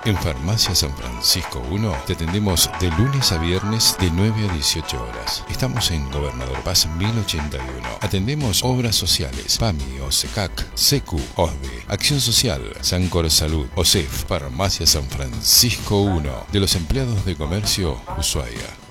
En Farmacia San Francisco 1 te atendemos de lunes a viernes de 9 a 18 horas. Estamos en Gobernador Paz 1081. Atendemos obras sociales, PAMI, OSECAC, SECU, OSDE, Acción Social, Sancor Salud, OSEF. Farmacia San Francisco 1, de los empleados de comercio, Ushuaia.